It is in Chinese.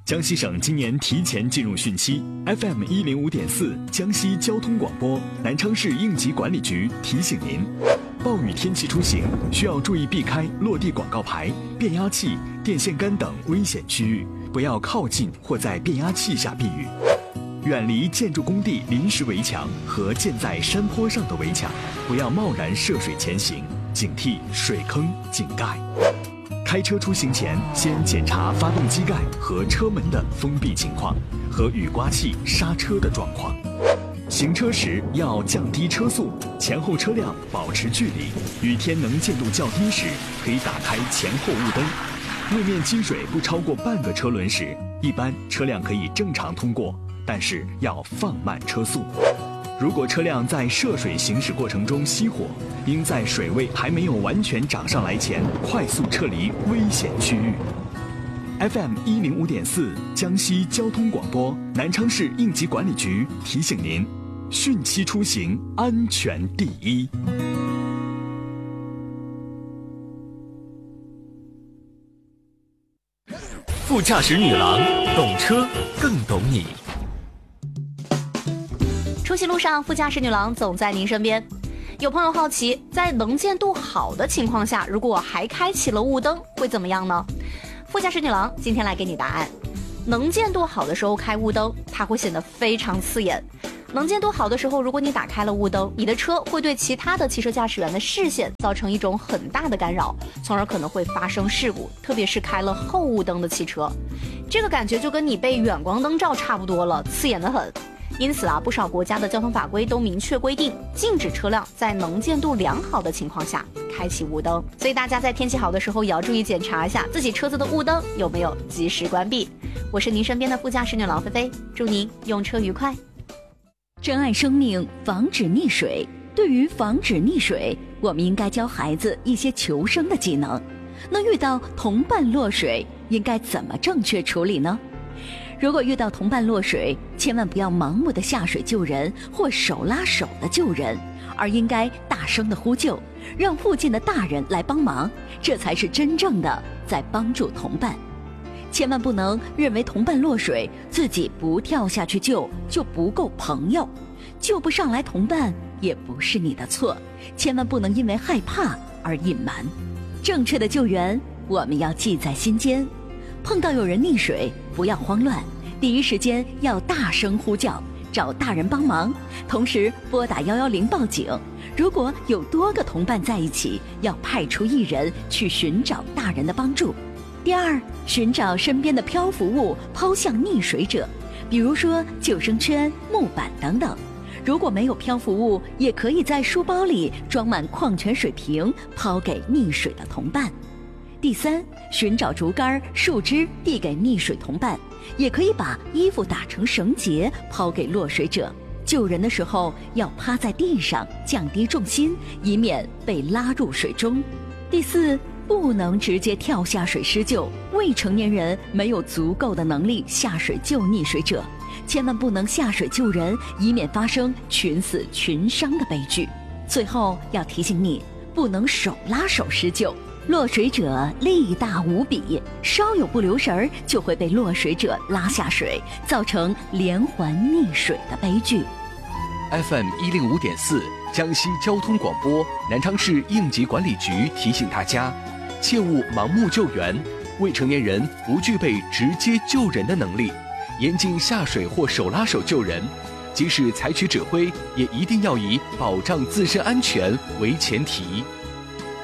江西省今年提前进入汛期 ，FM 105.4江西交通广播南昌市应急管理局提醒您：暴雨天气出行需要注意避开落地广告牌、变压器、电线杆等危险区域，不要靠近或在变压器下避雨。远离建筑工地临时围墙和建在山坡上的围墙，不要贸然涉水前行，警惕水坑、井盖。开车出行前，先检查发动机盖和车门的封闭情况和雨刮器刹车的状况。行车时要降低车速，前后车辆保持距离。雨天能见度较低时，可以打开前后雾灯。路面积水不超过半个车轮时，一般车辆可以正常通过，但是要放慢车速。如果车辆在涉水行驶过程中熄火，应在水位还没有完全涨上来前快速撤离危险区域。FM 105.4江西交通广播南昌市应急管理局提醒您：汛期出行安全第一。 副驾驶女郎，懂车更懂你。 出行路上，副驾驶女郎总在您身边。有朋友好奇，在能见度好的情况下，如果还开启了雾灯，会怎么样呢？副驾驶女郎今天来给你答案。能见度好的时候开雾灯，它会显得非常刺眼。能见度好的时候，如果你打开了雾灯，你的车会对其他的汽车驾驶员的视线造成一种很大的干扰，从而可能会发生事故，特别是开了后雾灯的汽车。这个感觉就跟你被远光灯照差不多了，刺眼得很。因此不少国家的交通法规都明确规定，禁止车辆在能见度良好的情况下开启雾灯。所以大家在天气好的时候也要注意检查一下自己车子的雾灯有没有及时关闭。我是您身边的副驾驶女郎菲菲，祝您用车愉快。 珍爱生命，防止溺水。对于防止溺水，我们应该教孩子一些求生的技能。那遇到同伴落水，应该怎么正确处理呢？如果遇到同伴落水，千万不要盲目的下水救人或手拉手的救人，而应该大声的呼救，让附近的大人来帮忙，这才是真正的在帮助同伴。千万不能认为同伴落水，自己不跳下去救就不够朋友，救不上来同伴也不是你的错，千万不能因为害怕而隐瞒。正确的救援我们要记在心间。碰到有人溺水，不要慌乱，第一时间要大声呼叫，找大人帮忙，同时拨打110报警。如果有多个同伴在一起，要派出一人去寻找大人的帮助。第二，寻找身边的漂浮物抛向溺水者，比如说救生圈、木板等等。如果没有漂浮物，也可以在书包里装满矿泉水瓶，抛给溺水的同伴。第三，寻找竹竿、树枝递给溺水同伴，也可以把衣服打成绳结抛给落水者。救人的时候要趴在地上，降低重心，以免被拉入水中。第四，不能直接跳下水施救，未成年人没有足够的能力下水救溺水者，千万不能下水救人，以免发生群死群伤的悲剧。最后要提醒你，不能手拉手施救，落水者力大无比，稍有不留神就会被落水者拉下水，造成连环溺水的悲剧。 FM 105.4江西交通广播南昌市应急管理局提醒大家，切勿盲目救援，未成年人不具备直接救人的能力，严禁下水或手拉手救人。即使采取指挥，也一定要以保障自身安全为前提。